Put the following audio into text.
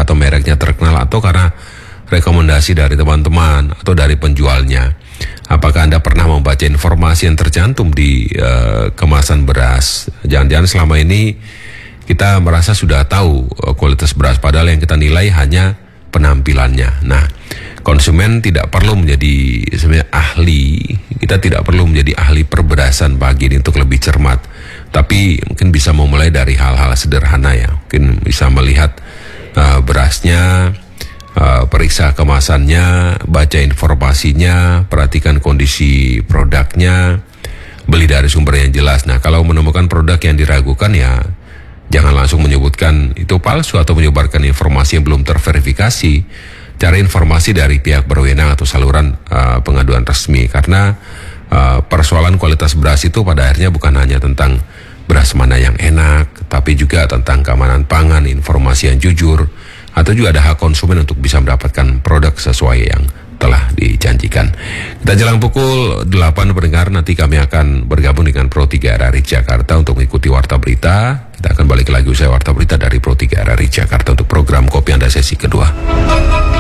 atau mereknya terkenal, atau karena rekomendasi dari teman-teman atau dari penjualnya. Apakah Anda pernah membaca informasi yang tercantum di kemasan beras? Jangan-jangan selama ini kita merasa sudah tahu kualitas beras, padahal yang kita nilai hanya penampilannya. Nah, konsumen tidak perlu menjadi sebenarnya ahli, kita tidak perlu menjadi ahli perberasan pagi ini untuk lebih cermat, tapi mungkin bisa memulai dari hal-hal sederhana ya. Mungkin bisa melihat berasnya, periksa kemasannya, baca informasinya, perhatikan kondisi produknya, beli dari sumber yang jelas. Nah, kalau menemukan produk yang diragukan ya jangan langsung menyebutkan itu palsu atau menyebarkan informasi yang belum terverifikasi. Cari informasi dari pihak berwenang atau saluran pengaduan resmi, karena persoalan kualitas beras itu pada akhirnya bukan hanya tentang beras mana yang enak, tapi juga tentang keamanan pangan, informasi yang jujur, atau juga ada hak konsumen untuk bisa mendapatkan produk sesuai yang telah dijanjikan. Kita jelang pukul 8 pendengar, nanti kami akan bergabung dengan Pro 3 RRI Jakarta untuk mengikuti Warta Berita. Kita akan balik lagi usai Warta Berita dari Pro 3 RRI Jakarta untuk program Kopi Anda sesi kedua.